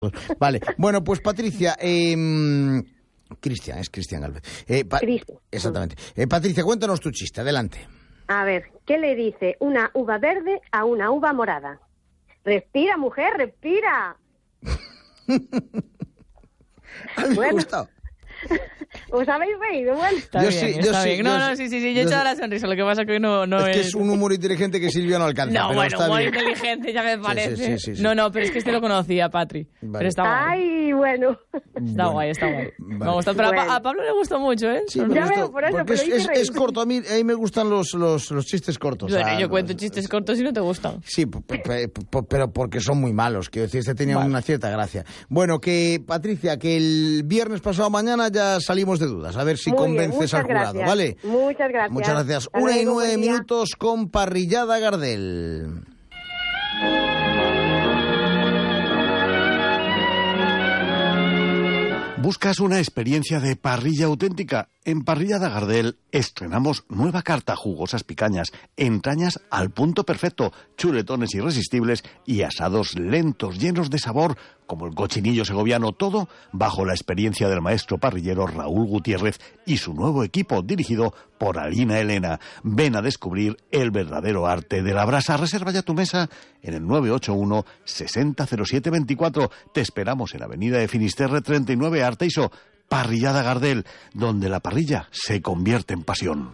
Vale, bueno, pues Patricia, Cristian, es Cristian Galvez. Exactamente. Patricia, cuéntanos tu chiste, adelante. A ver, ¿qué le dice una uva verde a una uva morada? Respira, mujer, respira. A mí me ha gustado. ¿Os habéis reído? Bueno. Está bien. No, sí, yo he echado la sonrisa, lo que pasa que no es... que es un humor inteligente que Silvia no alcanza. No, pero bueno, está humor bien. inteligente ya me parece. Sí. No, pero es que este lo conocía, Patri. Vale. Pero está guay. Ay, bueno. Está guay. Vale. Me ha gustado. Pero Bueno. a Pablo le gustó mucho, ¿eh? Sí, Ya veo, por eso, porque pero hice reír. es corto. A mí me gustan los chistes cortos. Bueno, yo cuento chistes cortos y no te gustan. Sí, pero porque son muy malos. Quiero decir, este tenía una cierta gracia. Bueno, que Patricia, que el viernes pasado mañana ya salimos de dudas. A ver si Muy bien, convences al jurado, gracias. ¿vale? Muchas gracias. Muchas gracias. Hasta 1:09 luego, buen día. minutos con Parrillada Gardel. ¿Buscas una experiencia de parrilla auténtica? En Parrillada Gardel estrenamos nueva carta, jugosas picañas, entrañas al punto perfecto, chuletones irresistibles y asados lentos, llenos de sabor, como el cochinillo segoviano, todo bajo la experiencia del maestro parrillero Raúl Gutiérrez y su nuevo equipo dirigido por Alina Elena. Ven a descubrir el verdadero arte de la brasa. Reserva ya tu mesa en el 981 600724. Te esperamos en Avenida de Finisterre 39, Arteiso. Parrillada Gardel, donde la parrilla se convierte en pasión.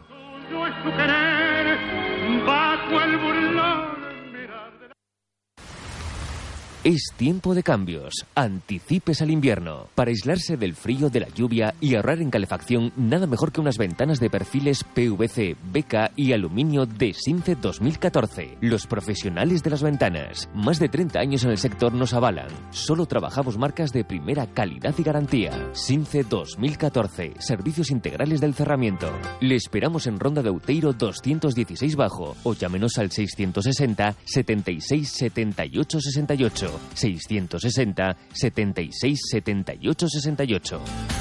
Es tiempo de cambios. Anticipes al invierno. Para aislarse del frío, de la lluvia y ahorrar en calefacción, nada mejor que unas ventanas de perfiles PVC, BK y aluminio de Since 2014. Los profesionales de las ventanas. Más de 30 años en el sector nos avalan. Solo trabajamos marcas de primera calidad y garantía. Since 2014. Servicios integrales del cerramiento. Le esperamos en Ronda de Outeiro 216 Bajo o llámenos al 660 76 78 68. 660 76 78 68.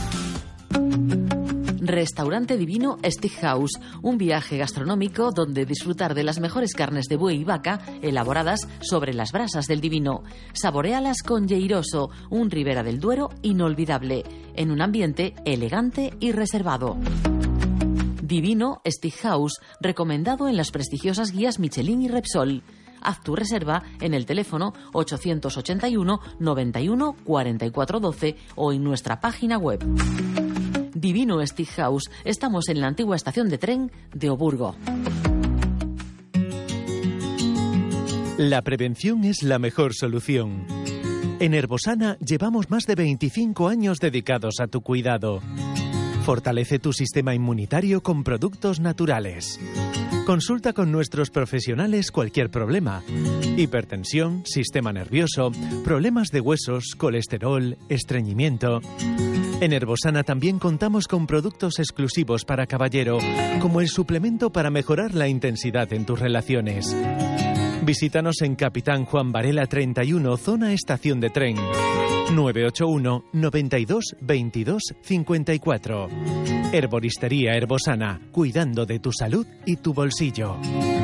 Restaurante Divino Steakhouse, un viaje gastronómico donde disfrutar de las mejores carnes de buey y vaca elaboradas sobre las brasas del Divino. Saboréalas con Lleiroso, un Ribera del Duero inolvidable, en un ambiente elegante y reservado. Divino Steakhouse, recomendado en las prestigiosas guías Michelin y Repsol. Haz tu reserva en el teléfono 881 91 44 12 o en nuestra página web. Divino Steakhouse. Estamos en la antigua estación de tren de Oburgo. La prevención es la mejor solución. En Herbosana llevamos más de 25 años dedicados a tu cuidado. Fortalece tu sistema inmunitario con productos naturales. Consulta con nuestros profesionales cualquier problema. Hipertensión, sistema nervioso, problemas de huesos, colesterol, estreñimiento. En Herbosana también contamos con productos exclusivos para caballero, como el suplemento para mejorar la intensidad en tus relaciones. Visítanos en Capitán Juan Varela 31, zona estación de tren. 981 92 22 54. Herboristería Herbosana, cuidando de tu salud y tu bolsillo.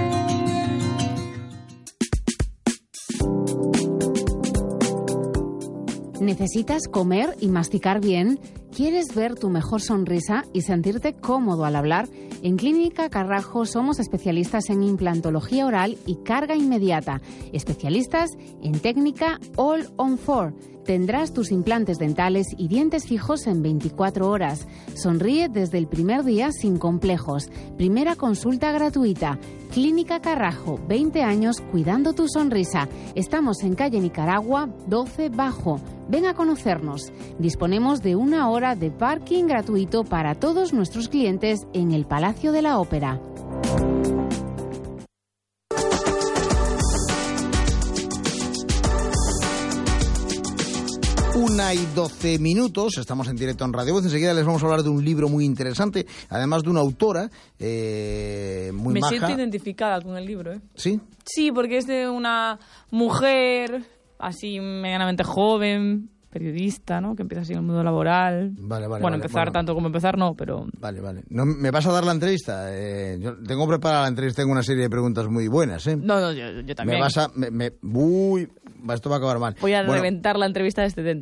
¿Necesitas comer y masticar bien? ¿Quieres ver tu mejor sonrisa y sentirte cómodo al hablar? En Clínica Carrajo somos especialistas en implantología oral y carga inmediata. Especialistas en técnica All on 4. Tendrás tus implantes dentales y dientes fijos en 24 horas. Sonríe desde el primer día sin complejos. Primera consulta gratuita. Clínica Carrajo, 20 años cuidando tu sonrisa. Estamos en calle Nicaragua, 12 Bajo. Ven a conocernos. Disponemos de 1 hora de parking gratuito para todos nuestros clientes en el Palacio de la Ópera. 1:12 minutos, estamos en directo en Radio Voz. Enseguida les vamos a hablar de un libro muy interesante, además de una autora muy maja. Me siento identificada con el libro, ¿eh? ¿Sí? Sí, porque es de una mujer así medianamente joven, periodista, ¿no? Que empieza así en el mundo laboral. Empezar tanto como empezar no, pero... Vale. No, ¿me vas a dar la entrevista? Yo tengo preparada la entrevista, tengo una serie de preguntas muy buenas, ¿eh? No, yo también. Me vas a... Uy, esto va a acabar mal. Voy a reventar la entrevista de este